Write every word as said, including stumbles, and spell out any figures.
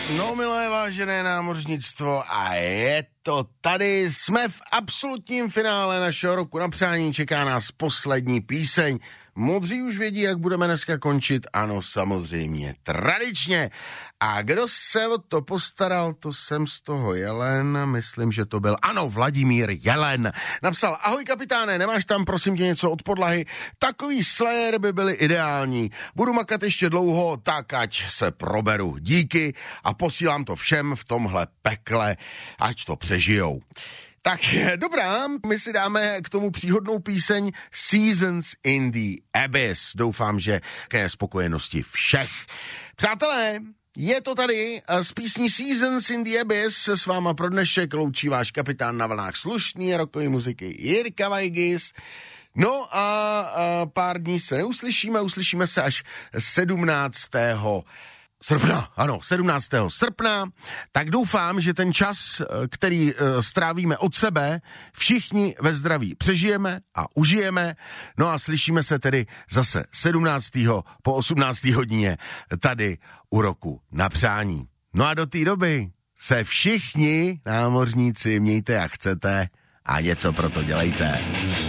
No, milé vážené námořnictvo, a je to tady. Jsme v absolutním finále našeho roku na přání, čeká nás poslední píseň. Modří už vědí, jak budeme dneska končit, ano, samozřejmě, tradičně. A kdo se o to postaral, to jsem z toho Jelen, myslím, že to byl, ano, Vladimír Jelen. Napsal, ahoj kapitáne, nemáš tam prosím tě něco od podlahy? Takový Slayer by byly ideální. Budu makat ještě dlouho, tak ať se proberu. Díky a posílám to všem v tomhle pekle, ať to přežijou. Tak dobrá, my si dáme k tomu příhodnou píseň Seasons in the Abyss. Doufám, že ke spokojenosti všech. Přátelé, je to tady z písní Seasons in the Abyss. S váma pro dnešek loučí váš kapitán na vlnách slušný rockové muziky Jirka Vajgis. No a, a pár dní se neuslyšíme, uslyšíme se až sedmnáctého srpna, ano, sedmnáctého srpna, tak doufám, že ten čas, který strávíme od sebe, všichni ve zdraví přežijeme a užijeme, no a slyšíme se tedy zase sedmnáctého po osmnácté hodině tady u Roku na přání. No a do té doby se všichni námořníci mějte jak chcete a něco pro to dělejte.